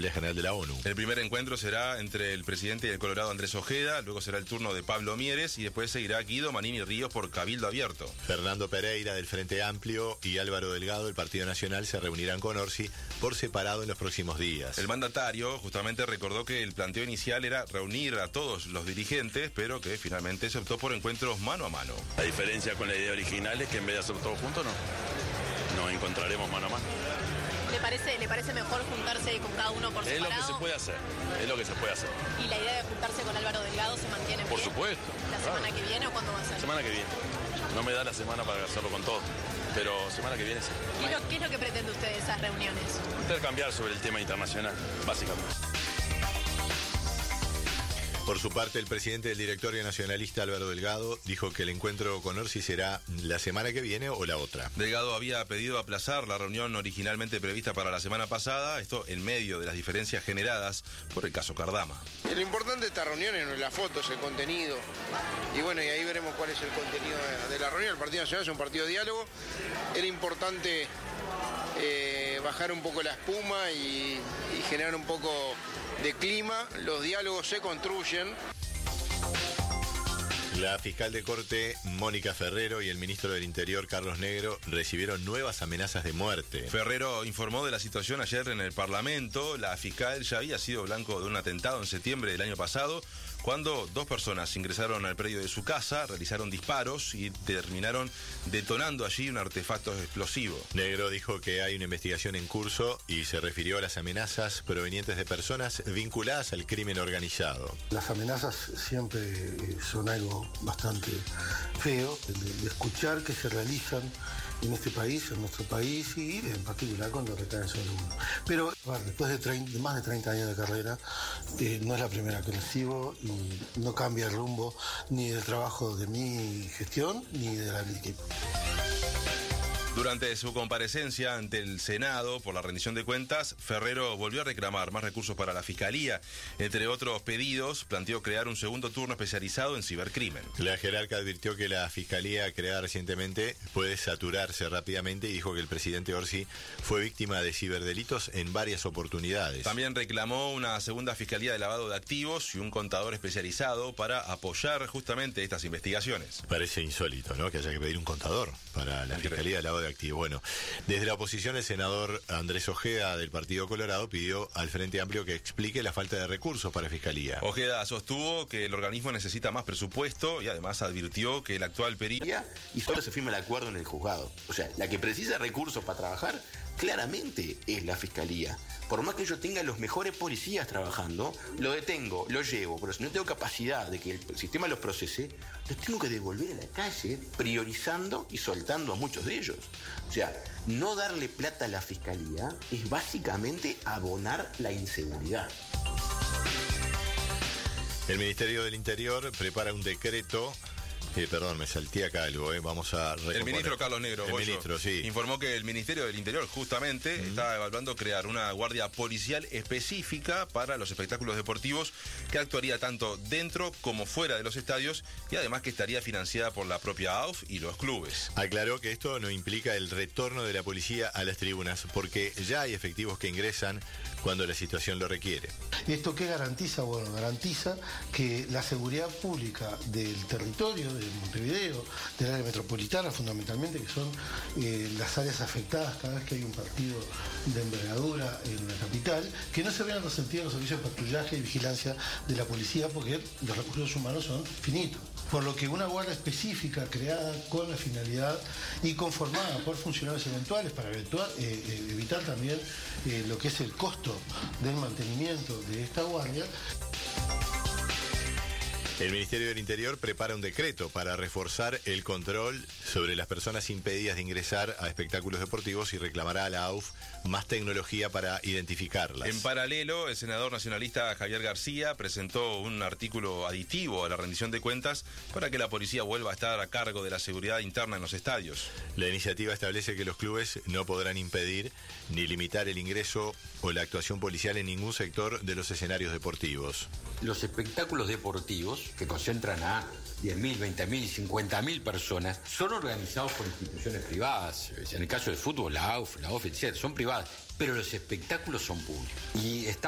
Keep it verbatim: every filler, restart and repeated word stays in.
Asamblea General de la ONU. El primer encuentro será entre el presidente y el colorado Andrés Ojeda, luego será el turno de Pablo Mieres y después seguirá Guido Manini Ríos por Cabildo Abierto. Fernando Pereira del Frente Amplio y Álvaro Delgado del Partido Nacional se reunirán con Orsi por separado en los próximos días. El mandatario justamente recordó que el planteo inicial era reunir a todos los dirigentes, pero que finalmente se optó por encuentros mano a mano. La diferencia con la idea original es que en vez de hacer todos juntos, no, nos encontraremos mano a mano. ¿Le parece, ¿Le parece mejor juntarse con cada uno por separado? Es lo que se puede hacer, es lo que se puede hacer. ¿Y la idea de juntarse con Álvaro Delgado se mantiene? Por bien? supuesto. ¿La claro. semana que viene o cuándo va a ser? Semana que viene. No me da la semana para hacerlo con todo, pero semana que viene sí. ¿Qué es lo, qué es lo que pretende usted de esas reuniones? Intercambiar sobre el tema internacional, básicamente. Por su parte, el presidente del Directorio Nacionalista, Álvaro Delgado, dijo que el encuentro con Orsi será la semana que viene o la otra. Delgado había pedido aplazar la reunión originalmente prevista para la semana pasada, esto en medio de las diferencias generadas por el caso Cardama. Lo importante de esta reunión es las fotos, el contenido. Y bueno, y ahí veremos cuál es el contenido de, de la reunión. El Partido Nacional es un partido de diálogo. Era importante eh, bajar un poco la espuma y, y generar un poco de clima. Los diálogos se construyen. La fiscal de corte, Mónica Ferrero, y el ministro del Interior, Carlos Negro, recibieron nuevas amenazas de muerte. Ferrero informó de la situación ayer en el Parlamento. La fiscal ya había sido blanco de un atentado en septiembre del año pasado, cuando dos personas ingresaron al predio de su casa, realizaron disparos y terminaron detonando allí un artefacto explosivo. Negro dijo que hay una investigación en curso y se refirió a las amenazas provenientes de personas vinculadas al crimen organizado. Las amenazas siempre son algo bastante feo de, de escuchar que se realizan en este país, en nuestro país y en particular cuando recaen sobre uno. Pero bueno, después de, treinta, de más de treinta años de carrera, eh, no es la primera que recibo y no cambia el rumbo ni del trabajo de mi gestión ni de la del equipo. Durante su comparecencia ante el Senado por la rendición de cuentas, Ferrero volvió a reclamar más recursos para la Fiscalía. Entre otros pedidos, planteó crear un segundo turno especializado en cibercrimen. La jerarca advirtió que la Fiscalía creada recientemente puede saturarse rápidamente y dijo que el presidente Orsi fue víctima de ciberdelitos en varias oportunidades. También reclamó una segunda Fiscalía de lavado de activos y un contador especializado para apoyar justamente estas investigaciones. Parece insólito, ¿no?, que haya que pedir un contador para la Fiscalía de lavado de activos. Bueno, desde la oposición, el senador Andrés Ojeda del Partido Colorado pidió al Frente Amplio que explique la falta de recursos para Fiscalía. Ojeda sostuvo que el organismo necesita más presupuesto y además advirtió que el actual perito... Y solo se firma el acuerdo en el juzgado. O sea, la que precisa recursos para trabajar claramente es la Fiscalía. Por más que yo tenga los mejores policías trabajando, lo detengo, lo llevo, pero si no tengo capacidad de que el sistema los procese, los tengo que devolver a la calle, priorizando y soltando a muchos de ellos. O sea, no darle plata a la Fiscalía es básicamente abonar la inseguridad. El Ministerio del Interior prepara un decreto... Eh, perdón, me salté acá algo, eh. Vamos a recomponer. El ministro Carlos Negro, el Goyo, ministro, sí. informó que el Ministerio del Interior justamente uh-huh. está evaluando crear una guardia policial específica para los espectáculos deportivos que actuaría tanto dentro como fuera de los estadios y además que estaría financiada por la propia A U F y los clubes. Aclaró que esto no implica el retorno de la policía a las tribunas porque ya hay efectivos que ingresan cuando la situación lo requiere. ¿Esto qué garantiza? Bueno, garantiza que la seguridad pública del territorio de Montevideo, del área metropolitana fundamentalmente, que son eh, las áreas afectadas cada vez que hay un partido de envergadura en la capital, que no se vean resentidos los servicios de patrullaje y vigilancia de la policía porque los recursos humanos son finitos. Por lo que una guardia específica creada con la finalidad y conformada por funcionarios eventuales para evitar, eh, evitar también eh, lo que es el costo del mantenimiento de esta guardia. El Ministerio del Interior prepara un decreto para reforzar el control sobre las personas impedidas de ingresar a espectáculos deportivos y reclamará a la A U F más tecnología para identificarlas. En paralelo, el senador nacionalista Javier García presentó un artículo aditivo a la rendición de cuentas para que la policía vuelva a estar a cargo de la seguridad interna en los estadios. La iniciativa establece que los clubes no podrán impedir ni limitar el ingreso o la actuación policial en ningún sector de los escenarios deportivos. Los espectáculos deportivos, que concentran a diez mil, veinte mil, cincuenta mil personas, son organizados por instituciones privadas. En el caso del fútbol, la A U F, la O F, etcétera, son privadas, pero los espectáculos son públicos. Y estamos